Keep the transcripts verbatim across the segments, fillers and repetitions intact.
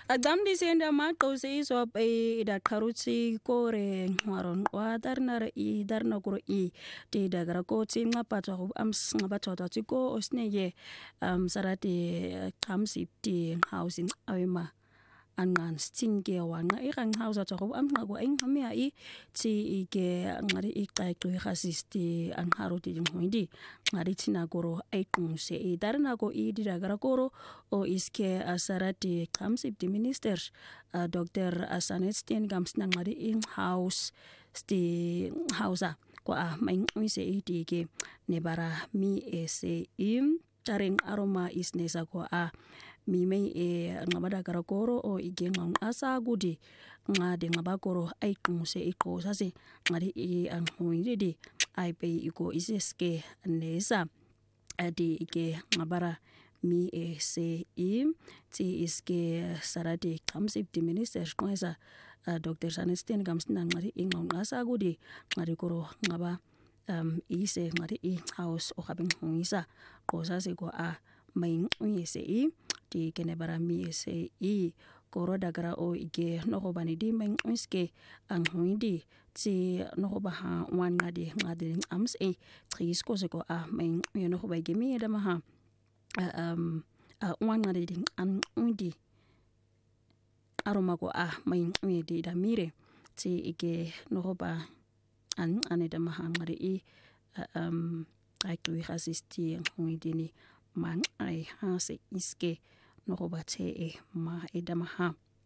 Adamdi senda maqose iso e da karuti kore ngwaron wa darnar i darna kuro i de da grako ti ngapatwa go am ngapatwa to ko osneye um sarati kamsi ti housing awema angan stinge wanga irang house to go am ngago eng hamia i ti ike ngari iqaqo khasisti an haruti ngwindi ngari tina koro ai kunse e darna ko i di da grako o iske asarati kamsi ti minister uh, Doctor Asanestin gamsna ngari in house sti hausa ko a main mise iti ke nebara mi ese im taring aroma isnesa ko a mi mai e ngabada karakoro o igengang asa gudi ngade ngabakoro ai kunse iko sase ngari i an huindi ai pe iko iseske nesa adi ike ngabara mi ese im ti iske sarati kamsip di minister kwesa uh, Doctor Sanestin gamsna ngari ingong asa gudi ngari koro ngaba um ise ngari i house o habing ngisa ko sase ko a main ise i di kene bara mi ese i koro dagara o ike no bani di main iske ang huindi ti no ba ha wan ngadi ngadi ams e tris ko se ko a main no ba gemi da ma um uh, wan ngadi ding an undi aroma ko a main di da mire ti ike no ba an ane da ma ngadi i uh, um ai tu khasisti undi ni man ai ha se iske no ba te e ma e da ma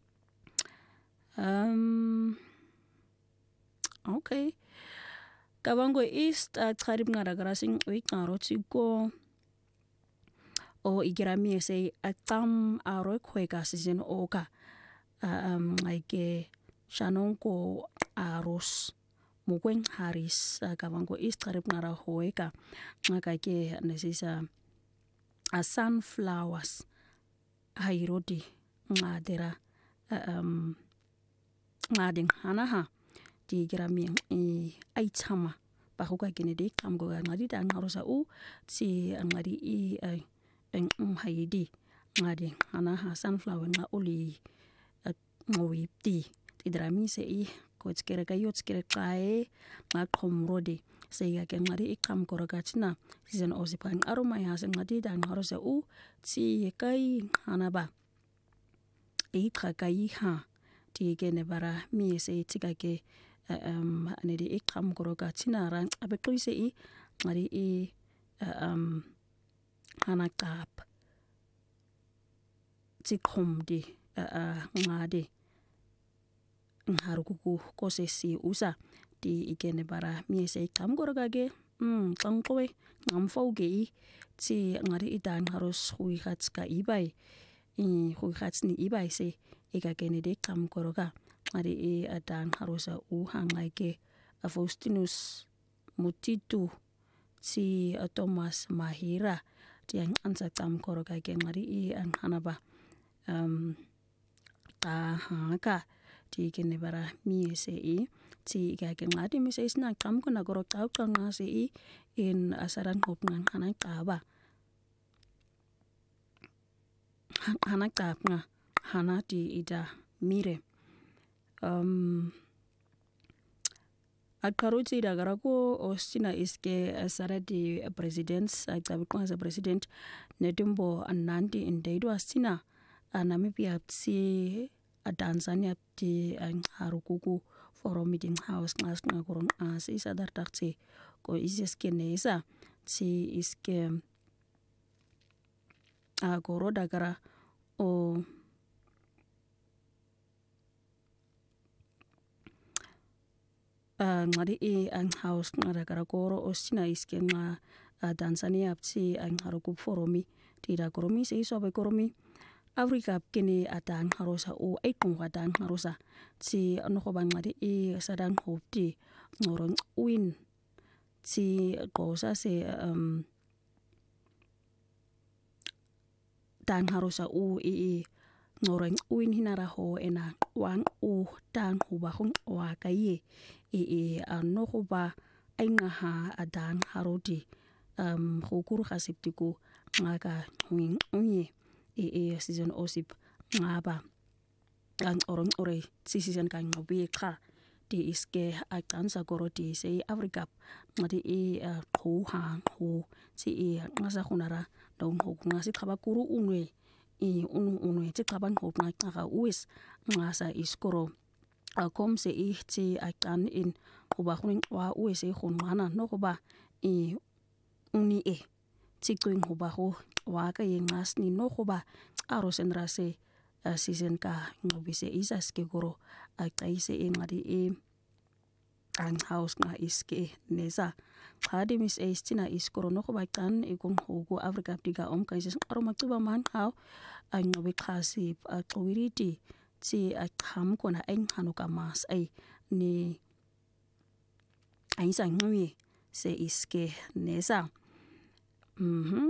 um okay kabango east uh, tsarib ngara grasing we karoti ko o igrami ese atam aro kweka season oka um like shanon ko aros mukwen haris uh, kabango east tsarib ngara hoeka ngaka ke nesisa a sunflowers hairodi ngadera um ngading hanaha di grami i aitama bahuka kene de kam go ngadi dan harusa u si ngadi i eng haidi ngadi hanaha sunflower nga uli ngwipti ti drami se i ko tskere kayot tskere kae nga komrodi se ya ke ngadi ikam korogatina season osipan aroma ya se ngadi dan harusa u si kai hanaba e kai ha ti kene bara mi se tika ke um ane di ikam korogatina ran abeqise i ngadi i um hanakap tikomdi uh, ngade ngarukuku kosesi usa di ikene bara mi se ikam korogage mm tangkowe ngamfauge i ti ngari idan harus hui khatska ibai i hui khatsni ibai se ikakene de kam koroga ngari i adan harusa u hangaike Faustinus Mutitu si uh, Thomas Mahira ti ang ansa tam koroga ke ngari i an hanaba um ta haka ti kene bara mi se i ti ga ke ngadi mi se isna kam ko na goro tau kan se i in asaran hop ngan hanan kaba hanan kap nga hana ti ida mire um akaruti da garako ostina iske sarati president akabikwa sa president nedumbo anandi indaido astina Namibia si Tanzania ti harukuku forum meeting house ngas ngakoron asi sadar takti ko iseske nesa si iske agoro dagara o Uh, ngari i ang house ngara kara koro osina iske nga uh, Tanzania psi ang harukup foromi tida koromi se iso be koromi Afrika kini atang harosa o aikung atang harosa si ano ko bang ngari i sadang hopti ngorong win si kosa se um tang harosa u i ngorong win hinara ho ena wang u tang hubahong wa kaye i i ano ko ba ay nga ha adan harodi um khukuru khasiptiku ngaka ngin unye i i season osip ngaba kancoro ore tsisisan kanqobi xa di iske aqansa koro di se Africa ngadi i qhuha qhu tsi i ngasa khunara ndonqo ngasi xaba kuru unwe i unu unwe tsi xaba nqo nqa uwis ngasa iskoro akomse i tsi aqan in kuba khuni wa uwis e khunwana no kuba i uni e tsi twing kuba ho wa ka yengasni no kuba aro sendrase season ka ngobise isas ke koro aqaise engadi e ang house nga iske nesa xadi mis estina iskoro no kuba qan ikunqoku Africa diga omkaises aro maciba manqaw angobi xasi axwiriti tsi aqham kona enqhanuka mas ay ni ayisa ngwi se iske nesa mhm